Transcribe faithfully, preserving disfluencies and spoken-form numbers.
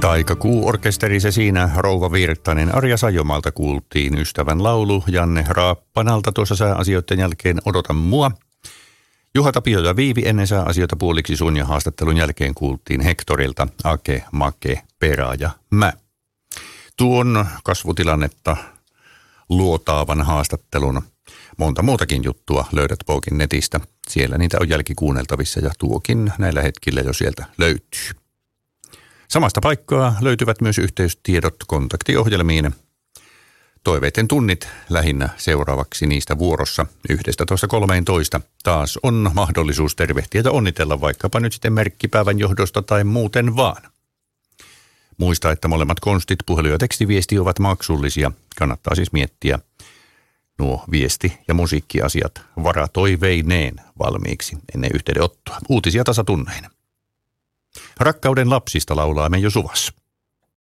Taikakuu-orkesteri se siinä, Rouva Virtanen, Arja Sajomalta kuultiin Ystävän laulu, Janne Raappanalta tuossa sääasioiden jälkeen Odota mua. Juha Tapio ja Viivi ennen sääasioita puoliksi sun ja haastattelun jälkeen kuultiin Hektorilta Ake, Make, Perä ja Mä. Tuon kasvutilannetta luotaavan haastattelun monta muutakin juttua löydät Pokin netistä. Siellä niitä on jälkikuunneltavissa ja tuokin näillä hetkillä jo sieltä löytyy. Samasta paikkaa löytyvät myös yhteystiedot kontaktiohjelmiin. Toiveiden tunnit lähinnä seuraavaksi niistä vuorossa yksitoista kolmetoista. Taas on mahdollisuus tervehtiä ja onnitella vaikkapa nyt sitten merkkipäivän johdosta tai muuten vaan. Muista, että molemmat konstit, puhelu ja tekstiviesti, ovat maksullisia. Kannattaa siis miettiä nuo viesti- ja musiikkiasiat varatoiveineen valmiiksi ennen yhteydenottoa. Uutisia tasatunneina. Rakkauden lapsista laulaa Meijo Suvas.